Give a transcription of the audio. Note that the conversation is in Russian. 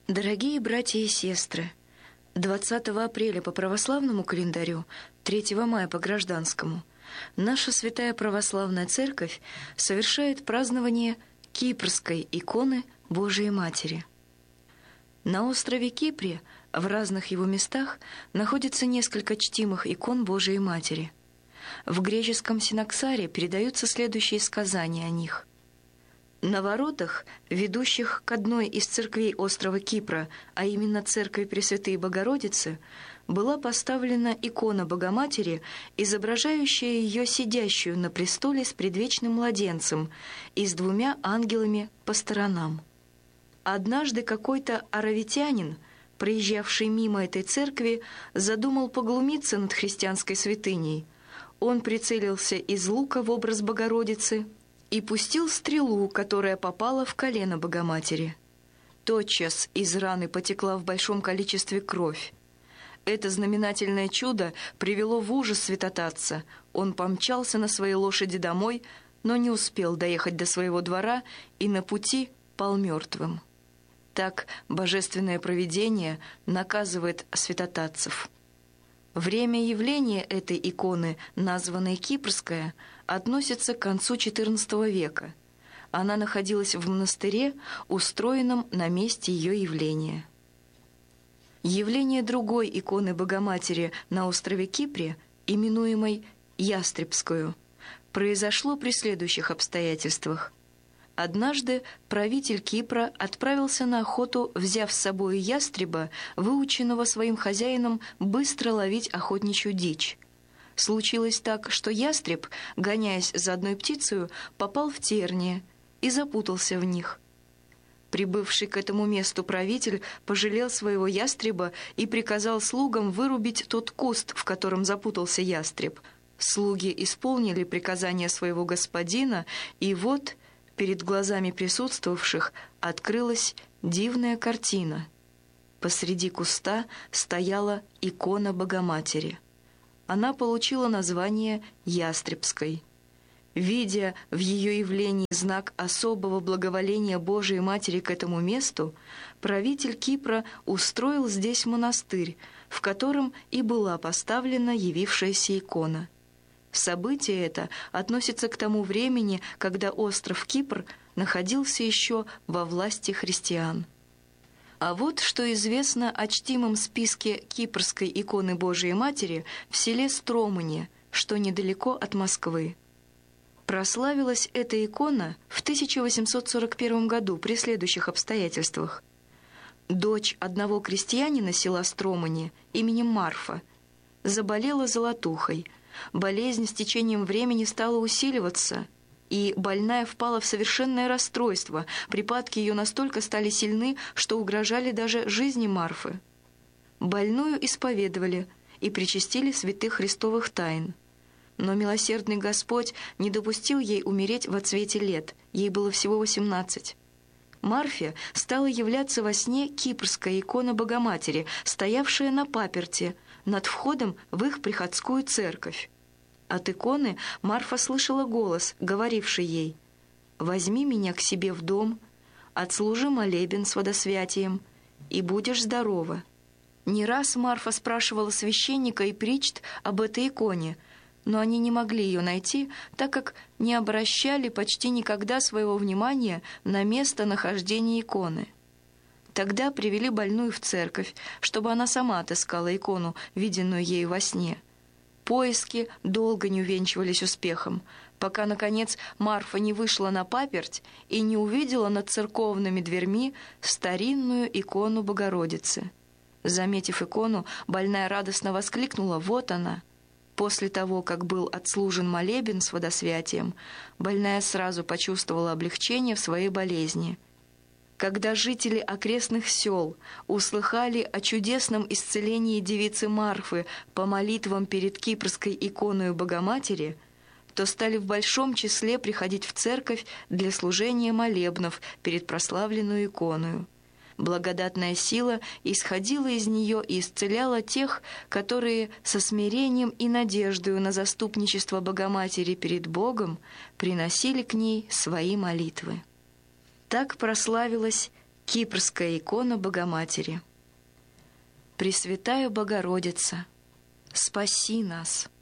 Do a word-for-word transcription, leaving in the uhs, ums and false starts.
Дорогие братья и сестры, двадцатого апреля по православному календарю, третьего мая по гражданскому, наша Святая Православная Церковь совершает празднование Кипрской иконы Божией Матери. На острове Кипре, в разных его местах, находится несколько чтимых икон Божией Матери. В греческом синоксаре передаются следующие сказания о них. На воротах, ведущих к одной из церквей острова Кипра, а именно церкви Пресвятой Богородицы, была поставлена икона Богоматери, изображающая ее сидящую на престоле с предвечным младенцем и с двумя ангелами по сторонам. Однажды какой-то аравитянин, проезжавший мимо этой церкви, задумал поглумиться над христианской святыней. Он прицелился из лука в образ Богородицы и пустил стрелу, которая попала в колено Богоматери. Тотчас из раны потекла в большом количестве кровь. Это знаменательное чудо привело в ужас святотатца. Он помчался на своей лошади домой, но не успел доехать до своего двора и на пути пал мертвым. Так божественное провидение наказывает святотатцев. Время явления этой иконы, названной Кипрская, относится к концу четырнадцатого века. Она находилась в монастыре, устроенном на месте ее явления. Явление другой иконы Богоматери на острове Кипре, именуемой Ястребскую, произошло при следующих обстоятельствах. Однажды правитель Кипра отправился на охоту, взяв с собой ястреба, выученного своим хозяином быстро ловить охотничью дичь. Случилось так, что ястреб, гоняясь за одной птицей, попал в терния и запутался в них. Прибывший к этому месту правитель пожалел своего ястреба и приказал слугам вырубить тот куст, в котором запутался ястреб. Слуги исполнили приказание своего господина, и вот перед глазами присутствовавших открылась дивная картина. Посреди куста стояла икона Богоматери. Она получила название Ястребской. Видя в ее явлении знак особого благоволения Божией Матери к этому месту, правитель Кипра устроил здесь монастырь, в котором и была поставлена явившаяся икона. Событие это относится к тому времени, когда остров Кипр находился еще во власти христиан. А вот что известно о чтимом списке Кипрской иконы Божией Матери в селе Стромыне, что недалеко от Москвы. Прославилась эта икона в тысяча восемьсот сорок первом году при следующих обстоятельствах. Дочь одного крестьянина села Стромыне именем Марфа заболела золотухой. Болезнь с течением времени стала усиливаться, и больная впала в совершенное расстройство. Припадки ее настолько стали сильны, что угрожали даже жизни Марфы. Больную исповедовали и причастили святых христовых тайн. Но милосердный Господь не допустил ей умереть во цвете лет, ей было всего восемнадцать. Марфе стала являться во сне кипрская икона Богоматери, стоявшая на паперти, над входом в их приходскую церковь. От иконы Марфа слышала голос, говоривший ей: «Возьми меня к себе в дом, отслужи молебен с водосвятием, и будешь здорова». Не раз Марфа спрашивала священника и причт об этой иконе, но они не могли ее найти, так как не обращали почти никогда своего внимания на место нахождения иконы. Тогда привели больную в церковь, чтобы она сама отыскала икону, виденную ею во сне. Поиски долго не увенчивались успехом, пока, наконец, Марфа не вышла на паперть и не увидела над церковными дверьми старинную икону Богородицы. Заметив икону, больная радостно воскликнула: «Вот она!» После того, как был отслужен молебен с водосвятием, больная сразу почувствовала облегчение в своей болезни. Когда жители окрестных сел услыхали о чудесном исцелении девицы Марфы по молитвам перед кипрской иконой Богоматери, то стали в большом числе приходить в церковь для служения молебнов перед прославленную иконою. Благодатная сила исходила из нее и исцеляла тех, которые со смирением и надеждою на заступничество Богоматери перед Богом приносили к ней свои молитвы. Так прославилась Кипрская икона Богоматери. Пресвятая Богородица, спаси нас!